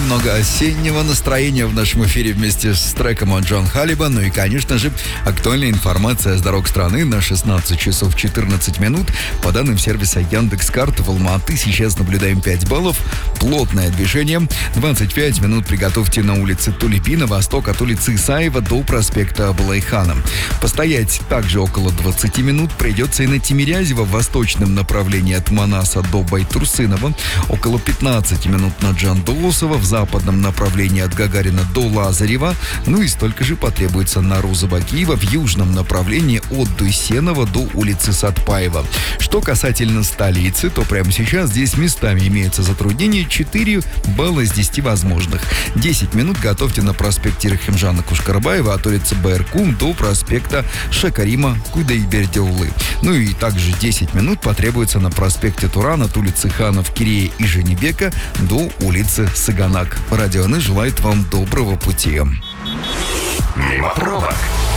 немного осеннего настроения в нашем эфире вместе с треком от Джон Халиба. Ну и, конечно же, актуальная информация с дорог страны на 16 часов 14 минут. По данным сервиса Яндекс.Карт, в Алма-Аты сейчас наблюдаем 5 баллов. Плотное движение. 25 минут приготовьте на улице Тулипи, на восток от улицы Исаева до проспекта Балайхана. Постоять также около 20 минут придется и на Тимирязева в восточном направлении от Манаса до Байтурсынова. Около 15 минут на Джандолосова, в западном направлении от Гагарина до Лазарева. Ну и столько же потребуется на Руза-Бакиева в южном направлении от Дуйсенова до улицы Сатпаева. Что касательно столицы, то прямо сейчас здесь местами имеются затруднения. 4 балла из 10 возможных. 10 минут готовьте на проспекте Рахимжана Кушкарбаева от улицы Байркум до проспекта Шакарима Кудайбердиулы. Ну и также 10 минут потребуется на проспекте Туран от улицы Ханов Кирея и Женебека до улицы Саганак. Радио Ны желает вам доброго пути. Мимо пробок.